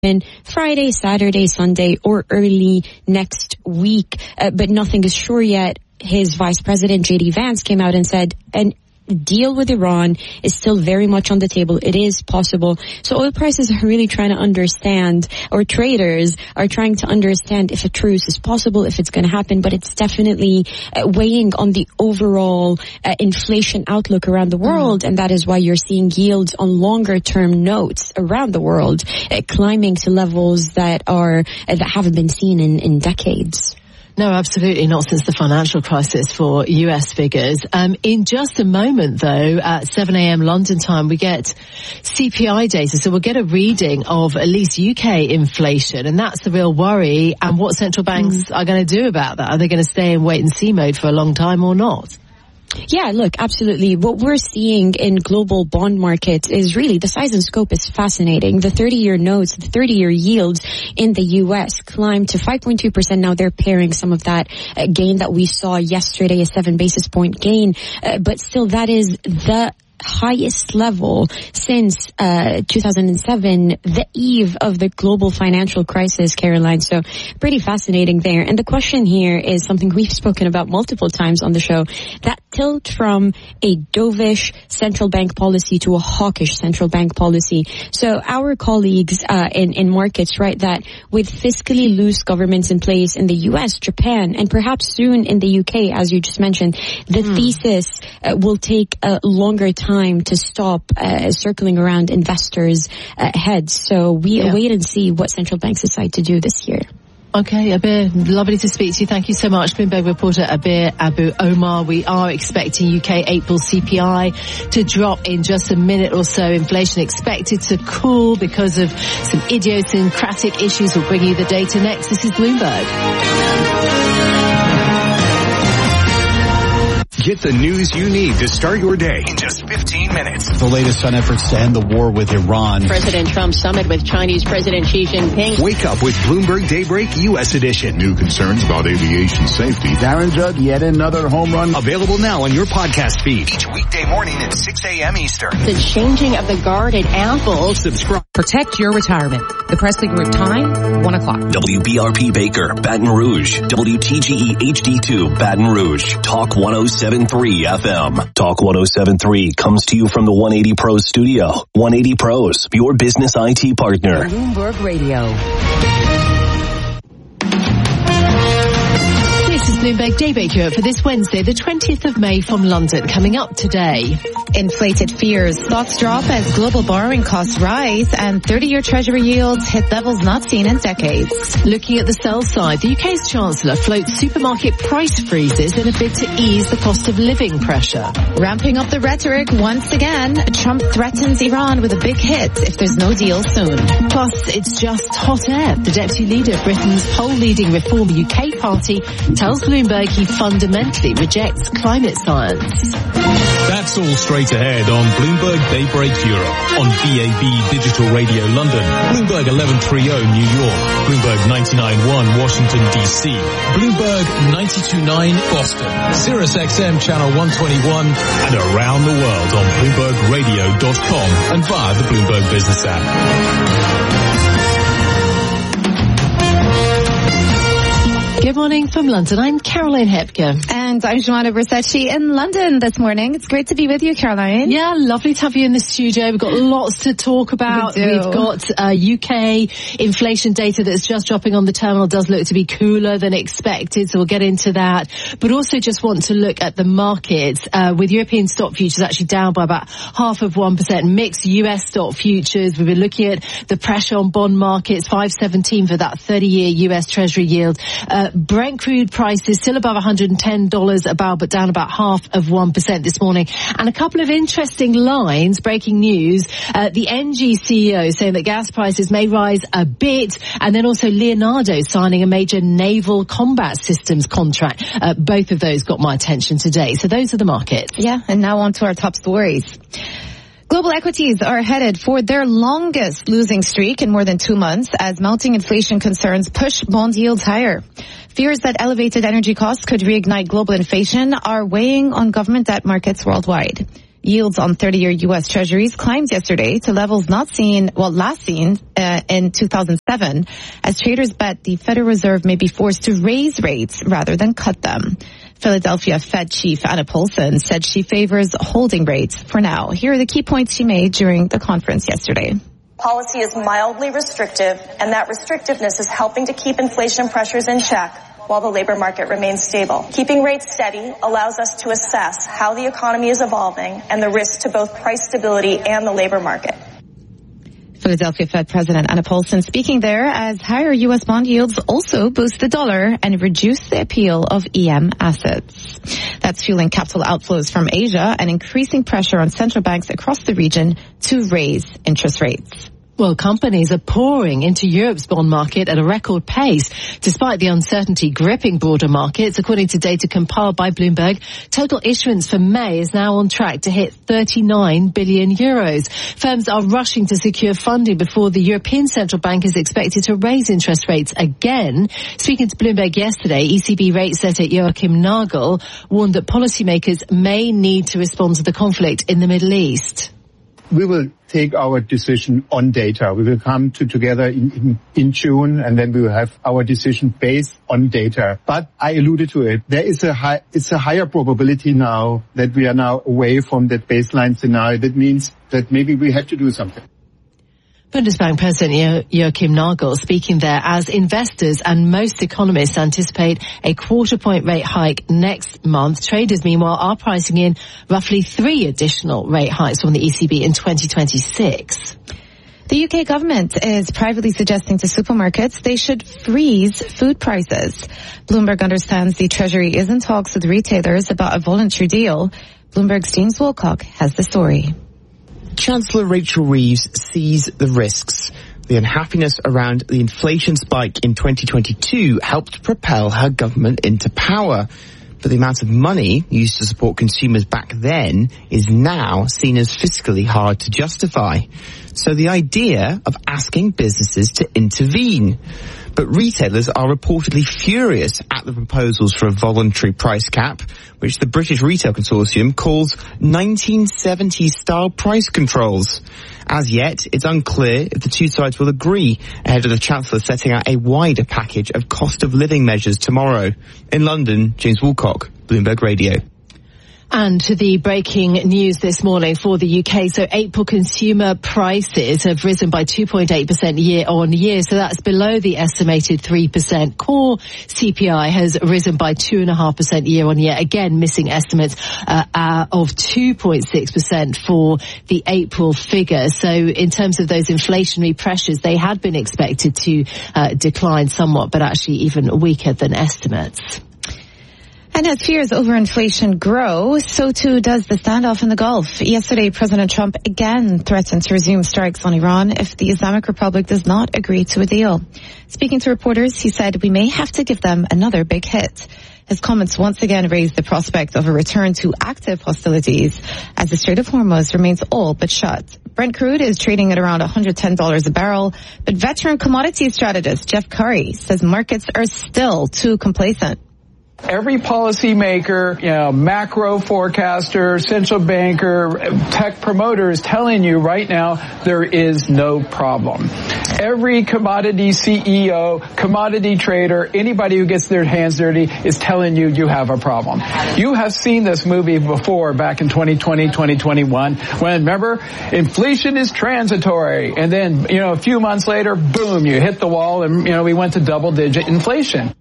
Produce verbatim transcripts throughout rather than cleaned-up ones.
Friday, Saturday, Sunday, or early next week. Uh, but nothing is sure yet. His vice president, J D Vance, came out and said an deal with Iran is still very much on the table. It is possible. So oil prices are really trying to understand, or traders are trying to understand if a truce is possible, if it's going to happen, but it's definitely uh, weighing on the overall uh, inflation outlook around the world, mm. and that is why you're seeing yields on longer term notes around the world uh, climbing to levels that are uh, that haven't been seen in, in decades. No, absolutely not since the financial crisis for U S figures. Um, in just a moment, though, at seven a.m. London time, we get C P I data. So we'll get a reading of at least U K inflation, and that's the real worry. And what central banks mm. are going to do about that? Are they going to stay in wait-and-see mode for a long time or not? Yeah, look, absolutely. What we're seeing in global bond markets is really the size and scope is fascinating. The thirty-year notes, the thirty-year yields in the U S climbed to five point two percent. Now they're pairing some of that uh, gain that we saw yesterday, a seven basis point gain. Uh, but still, that is the highest level since uh two thousand seven, the eve of the global financial crisis, Caroline. So pretty fascinating there. And the question here is something we've spoken about multiple times on the show, that tilt from a dovish central bank policy to a hawkish central bank policy. So our colleagues uh in, in markets write that with fiscally loose governments in place in the U S, Japan, and perhaps soon in the U K, as you just mentioned, the mm. thesis uh, will take a longer time time to stop uh, circling around investors' uh, heads. So we yeah. wait and see what central banks decide to do this year. Okay, Abir, lovely to speak to you. Thank you so much. Bloomberg reporter Abir Abu Omar. We are expecting U K April C P I to drop in just a minute or so. Inflation expected to cool because of some idiosyncratic issues. We'll bring you the data next. This is Bloomberg. Get the news you need to start your day in just fifteen minutes. The latest on efforts to end the war with Iran. President Trump summit with Chinese President Xi Jinping. Wake up with Bloomberg Daybreak U S edition. New concerns about aviation safety. Darren Judd, yet another home run. Available now on your podcast feed. Each weekday morning at six a.m. Eastern. The changing of the guard at Apple. Subscribe. Protect your retirement. The Presley Group time, one o'clock. W B R P Baker, Baton Rouge. W T G E H D two, Baton Rouge. Talk one oh seven point three F M. Talk one oh seven point three comes to you from the one eighty Pros studio. one eighty Pros, your business I T partner. Bloomberg Radio. This is Bloomberg Daybreak Europe for this Wednesday, the twentieth of May from London. Coming up today. Inflated fears. Stocks drop as global borrowing costs rise and thirty-year Treasury yields hit levels not seen in decades. Looking at the sell side, the U K's Chancellor floats supermarket price freezes in a bid to ease the cost of living pressure. Ramping up the rhetoric once again, Trump threatens Iran with a big hit if there's no deal soon. Plus, it's just hot air. The deputy leader of Britain's poll-leading Reform U K party tells Bloomberg he fundamentally rejects climate science. That's all straight ahead on Bloomberg Daybreak Europe, on D A B Digital Radio London, Bloomberg eleven thirty New York, Bloomberg ninety-nine point one Washington D C, Bloomberg ninety-two point nine Boston, Sirius X M Channel one twenty-one, and around the world on Bloomberg Radio dot com and via the Bloomberg Business app. Good morning from London. I'm Caroline Hepker. And I'm Joanna Bersetchi in London this morning. It's great to be with you, Caroline. Yeah, lovely to have you in the studio. We've got lots to talk about. We do. We've got uh, U K inflation data that's just dropping on the terminal. Does look to be cooler than expected, so we'll get into that. But also just want to look at the markets, uh, with European stock futures actually down by about half of one percent. Mixed U S stock futures. We've been looking at the pressure on bond markets, five seventeen for that thirty-year U S Treasury yield. Uh, Brent crude prices still above one hundred ten dollars a barrel, but down about half of one percent this morning. And a couple of interesting lines, breaking news. Uh, the N G C E O saying that gas prices may rise a bit, and then also Leonardo signing a major naval combat systems contract. Uh, both of those got my attention today. So those are the markets. Yeah, and now on to our top stories. Global equities are headed for their longest losing streak in more than two months as mounting inflation concerns push bond yields higher. Fears that elevated energy costs could reignite global inflation are weighing on government debt markets worldwide. Yields on thirty-year U S Treasuries climbed yesterday to levels not seen, well, last seen uh, in two thousand seven, as traders bet the Federal Reserve may be forced to raise rates rather than cut them. Philadelphia Fed Chief Anna Paulson said she favors holding rates for now. Here are the key points she made during the conference yesterday. Policy is mildly restrictive, and that restrictiveness is helping to keep inflation pressures in check while the labor market remains stable. Keeping rates steady allows us to assess how the economy is evolving and the risks to both price stability and the labor market. Philadelphia Fed President Anna Paulson speaking there as higher U S bond yields also boost the dollar and reduce the appeal of E M assets. That's fueling capital outflows from Asia and increasing pressure on central banks across the region to raise interest rates. Well, companies are pouring into Europe's bond market at a record pace, despite the uncertainty gripping broader markets. According to data compiled by Bloomberg, total issuance for May is now on track to hit thirty-nine billion euros. Firms are rushing to secure funding before the European Central Bank is expected to raise interest rates again. Speaking to Bloomberg yesterday, E C B rate setter Joachim Nagel warned that policymakers may need to respond to the conflict in the Middle East. We will take our decision on data. We will come to together in, in, in June, and then we will have our decision based on data. But I alluded to it. There is a high, it's a higher probability now that we are now away from that baseline scenario. That means that maybe we have to do something. Bundesbank President Joachim Nagel speaking there as investors and most economists anticipate a quarter point rate hike next month. Traders, meanwhile, are pricing in roughly three additional rate hikes from the E C B in twenty twenty-six. The U K government is privately suggesting to supermarkets they should freeze food prices. Bloomberg understands the Treasury is in talks with retailers about a voluntary deal. Bloomberg's James Wilcock has the story. Chancellor Rachel Reeves sees the risks. The unhappiness around the inflation spike in twenty twenty-two helped propel her government into power. But the amount of money used to support consumers back then is now seen as fiscally hard to justify. So the idea of asking businesses to intervene. But retailers are reportedly furious at the proposals for a voluntary price cap, which the British Retail Consortium calls nineteen seventies style price controls. As yet, it's unclear if the two sides will agree ahead of the Chancellor setting out a wider package of cost of living measures tomorrow. In London, James Woolcock, Bloomberg Radio. And to the breaking news this morning for the U K. So April consumer prices have risen by two point eight percent year on year. So that's below the estimated three percent. Core C P I has risen by two point five percent year on year. Again, missing estimates uh, uh, of two point six percent for the April figure. So in terms of those inflationary pressures, they had been expected to uh, decline somewhat, but actually even weaker than estimates. And as fears over inflation grow, so too does the standoff in the Gulf. Yesterday, President Trump again threatened to resume strikes on Iran if the Islamic Republic does not agree to a deal. Speaking to reporters, he said we may have to give them another big hit. His comments once again raised the prospect of a return to active hostilities as the Strait of Hormuz remains all but shut. Brent crude is trading at around one hundred ten dollars a barrel, but veteran commodities strategist Jeff Curry says markets are still too complacent. Every policymaker, you know, macro forecaster, central banker, tech promoter is telling you right now there is no problem. Every commodity C E O, commodity trader, anybody who gets their hands dirty is telling you you have a problem. You have seen this movie before back in twenty twenty, twenty twenty-one when, remember, inflation is transitory. And then, you know, a few months later, boom, you hit the wall and, you know, we went to double-digit inflation.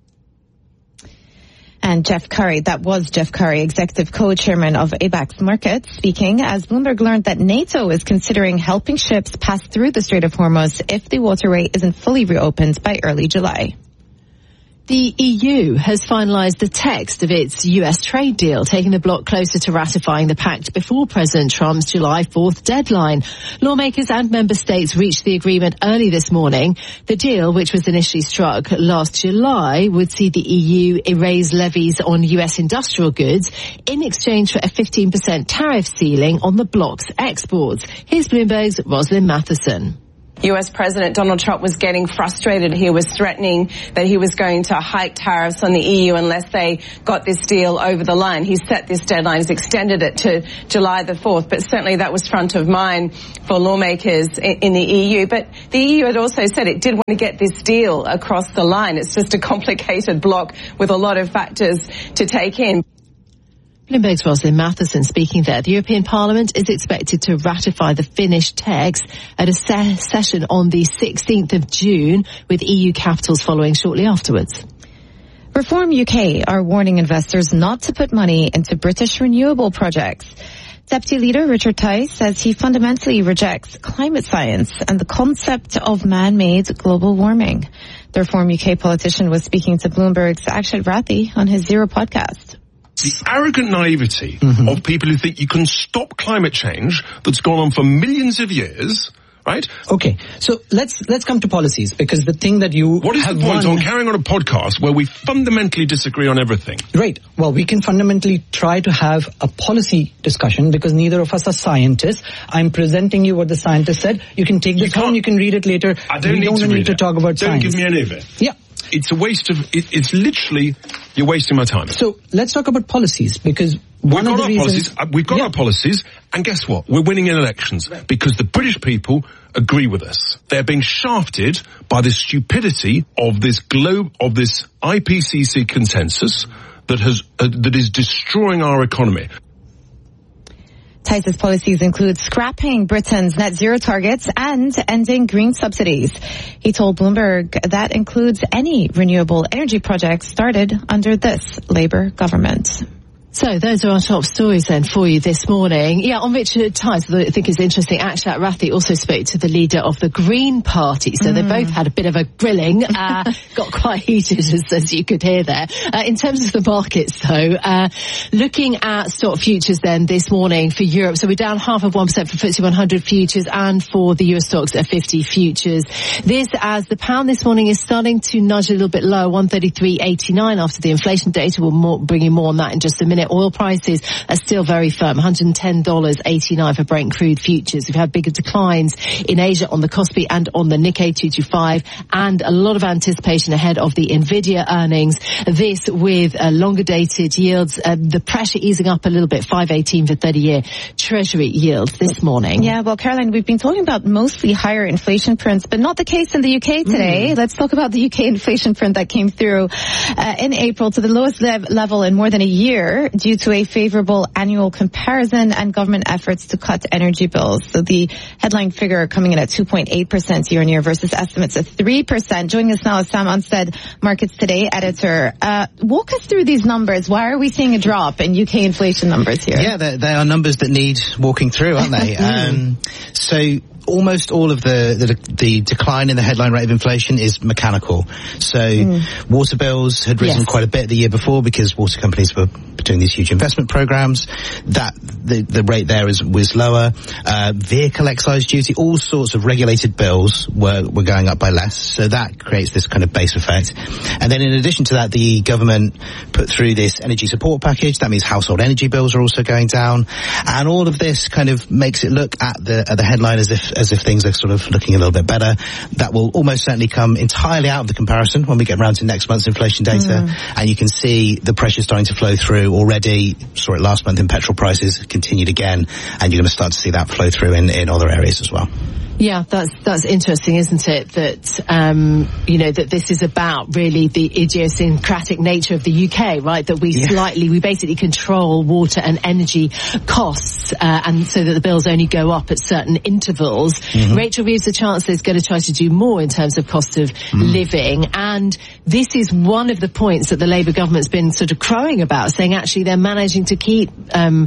And Jeff Curry, that was Jeff Curry, executive co-chairman of ABAX Markets, speaking as Bloomberg learned that NATO is considering helping ships pass through the Strait of Hormuz if the waterway isn't fully reopened by early July. The E U has finalised the text of its U S trade deal, taking the bloc closer to ratifying the pact before President Trump's July fourth deadline. Lawmakers and member states reached the agreement early this morning. The deal, which was initially struck last July, would see the E U erase levies on U S industrial goods in exchange for a fifteen percent tariff ceiling on the bloc's exports. Here's Bloomberg's Rosalind Matheson. U S President Donald Trump was getting frustrated. He was threatening that he was going to hike tariffs on the E U unless they got this deal over the line. He set this deadline, he's extended it to July the fourth, but certainly that was front of mind for lawmakers in the E U. But the E U had also said it did want to get this deal across the line. It's just a complicated block with a lot of factors to take in. Bloomberg's Rosalind Matheson speaking there. The European Parliament is expected to ratify the Finnish text at a se- session on the sixteenth of June, with E U capitals following shortly afterwards. Reform U K are warning investors not to put money into British renewable projects. Deputy Leader Richard Tice says he fundamentally rejects climate science and the concept of man-made global warming. The Reform U K politician was speaking to Bloomberg's Akshat Rathi on his Zero podcast. The arrogant naivety mm-hmm. of people who think you can stop climate change that's gone on for millions of years, right? Okay, so let's let's come to policies, because the thing that you What is have the point won... on carrying on a podcast where we fundamentally disagree on everything? Right. Well, we can fundamentally try to have a policy discussion, because neither of us are scientists. I'm presenting you what the scientist said. You can take this home, you can read it later. I don't we need don't to need read to it. talk about don't science. Don't give me any of it. Yeah. It's a waste of, it, it's literally, you're wasting my time. So let's talk about policies, because we've one got of the our reasons... policies, uh, we've got yeah. our policies, and guess what? We're winning in elections, because the British people agree with us. They're being shafted by the stupidity of this globe, of this I P C C consensus that has, uh, that is destroying our economy. Tice's policies include scrapping Britain's net zero targets and ending green subsidies. He told Bloomberg that includes any renewable energy projects started under this Labour government. So those are our top stories then for you this morning. Yeah, on Richard Tice, I think it's interesting, Akshat Rathi also spoke to the leader of the Green Party. So mm. they both had a bit of a grilling, uh, got quite heated, as, as you could hear there. Uh, in terms of the markets though, uh, looking at stock futures then this morning for Europe. So we're down half of one percent for F T S E one hundred futures and for the U S stocks at fifty futures. This as the pound this morning is starting to nudge a little bit lower, one thirty-three eighty-nine after the inflation data. We'll more, bring you more on that in just a minute. Oil prices are still very firm, one hundred ten dollars eighty-nine for Brent crude futures. We've had bigger declines in Asia on the Kospi and on the Nikkei two twenty-five, and a lot of anticipation ahead of the Nvidia earnings. This with uh, longer dated yields, uh, the pressure easing up a little bit, five eighteen for thirty-year Treasury yields this morning. Yeah, well, Caroline, we've been talking about mostly higher inflation prints, but not the case in the U K today. Mm. Let's talk about the U K inflation print that came through uh, in April to the lowest lev- level in more than a year, due to a favorable annual comparison and government efforts to cut energy bills. So the headline figure coming in at two point eight percent year on year versus estimates of three percent. Joining us now is Sam Unstead, Markets Today editor. Uh, walk us through these numbers. Why are we seeing a drop in U K inflation numbers here? Yeah, they, they are numbers that need walking through, aren't they? um, so almost all of the, the the decline in the headline rate of inflation is mechanical. So mm. water bills had risen yes. quite a bit the year before because water companies were doing these huge investment programs. That the, the rate there is was lower. Uh, vehicle excise duty, all sorts of regulated bills were were going up by less. So that creates this kind of base effect. And then in addition to that, the government put through this energy support package. That means household energy bills are also going down, and all of this kind of makes it look at the at the headline as if as if things are sort of looking a little bit better. That will almost certainly come entirely out of the comparison when we get around to next month's inflation data. Mm. And you can see the pressure starting to flow through already. Saw it last month in petrol prices, continued again, and you're going to start to see that flow through in, in other areas as well. Yeah, that's that's interesting, isn't it? That um, you know that this is about really the idiosyncratic nature of the U K, right? That we yeah. slightly, we basically control water and energy costs, uh, and so that the bills only go up at certain intervals. Mm-hmm. Rachel Reeves, the Chancellor, is going to try to do more in terms of cost of mm. living, and this is one of the points that the Labour government's been sort of crowing about, saying actually they're managing to keep. Um,